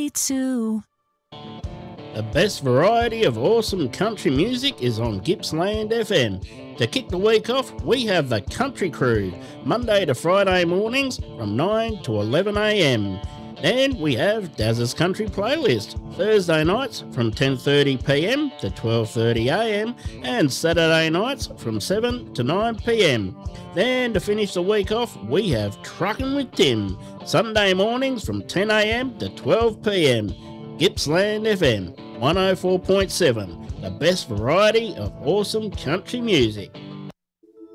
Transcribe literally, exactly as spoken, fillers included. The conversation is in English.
ninety-two. The best variety of awesome country music is on Gippsland F M. To kick the week off, we have the Country Crew, Monday to Friday mornings from nine to eleven a m. Then we have Daz's Country Playlist, Thursday nights from ten thirty p m to twelve thirty a m and Saturday nights from seven to nine p m. Then to finish the week off, we have Truckin' with Tim, Sunday mornings from ten a m to twelve p m. Gippsland F M, one oh four point seven, the best variety of awesome country music.